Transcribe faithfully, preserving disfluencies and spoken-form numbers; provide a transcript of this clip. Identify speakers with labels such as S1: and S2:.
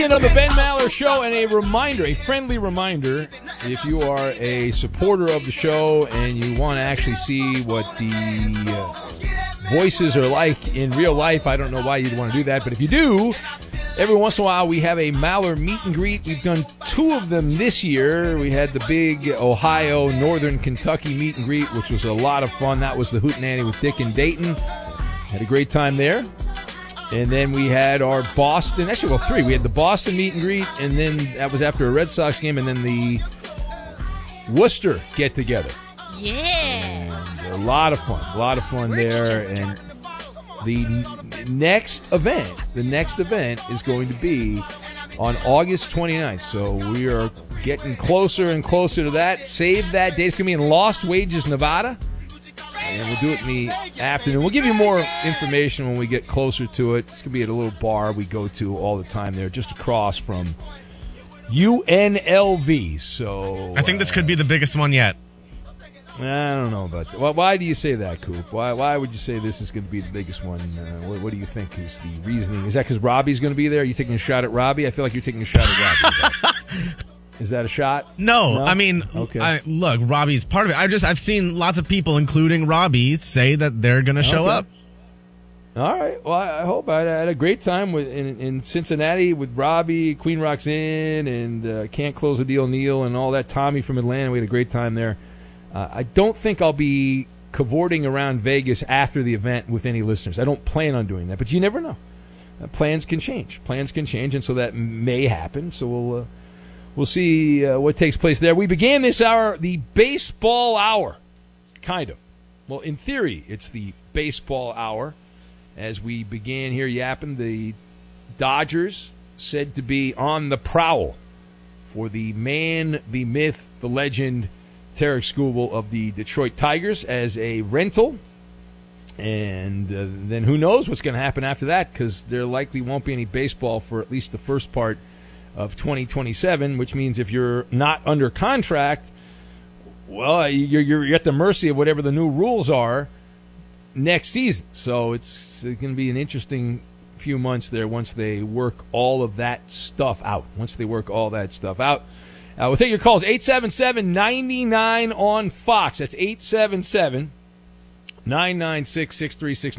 S1: End of the Ben Maller Show, and a reminder, a friendly reminder, if you are a supporter of the show and you want to actually see what the uh, voices are like in real life, I don't know why you'd want to do that, but if you do, every once in a while we have a Maller meet and greet. We've done two of them this year. We had the big Ohio, Northern Kentucky meet and greet, which was a lot of fun. That was the Hootenanny with Dick and Dayton. Had a great time there. And then we had our Boston, actually, well, three. We had the Boston meet and greet, and then that was after a Red Sox game, and then the Worcester get-together.
S2: Yeah.
S1: And a lot of fun, a lot of fun
S2: Where'd
S1: there.
S2: you just
S1: And the n- next event, the next event is going to be on August twenty-ninth. So we are getting closer and closer to that. Save that date. It's going to be in Lost Wages, Nevada. And we'll do it in the afternoon. We'll give you more information when we get closer to it. It's going to be at a little bar we go to all the time there, just across from U N L V. So
S3: I think this could be the biggest one yet.
S1: I don't know about that. Why, why do you say that, Coop? Why Why would you say this is going to be the biggest one? Uh, what, what do you think is the reasoning? Is that because Robbie's going to be there? Are you taking a shot at Robbie? I feel like you're taking a shot at Robbie. Is that a shot?
S3: No,
S1: No?
S3: I mean,
S1: Okay.
S3: I, look, Robbie's part of it. I just I've seen lots of people, including Robbie, say that they're going to show
S1: Okay.
S3: up.
S1: All right. Well, I I hope I had a great time with in, in Cincinnati with Robbie, Queen Rock's Inn, and uh, Can't Close a Deal Neil, and all that. Tommy from Atlanta. We had a great time there. Uh, I don't think I'll be cavorting around Vegas after the event with any listeners. I don't plan on doing that, but you never know. Uh, plans can change. Plans can change, and so that may happen. So we'll. Uh, We'll see uh, what takes place there. We began this hour, the baseball hour, kind of. Well, in theory, it's the baseball hour. As we began here yapping, the Dodgers said to be on the prowl for the man, the myth, the legend, Tarek Skubal of the Detroit Tigers as a rental. And uh, then who knows what's going to happen after that, because there likely won't be any baseball for at least the first part of twenty twenty-seven, which means if you're not under contract, well, you're, you're at the mercy of whatever the new rules are next season. So it's going to be an interesting few months there once they work all of that stuff out. Once they work all that stuff out. Uh, we'll take your calls, eight seven seven, nine nine on Fox. That's eight seven seven, nine nine six, six three six nine.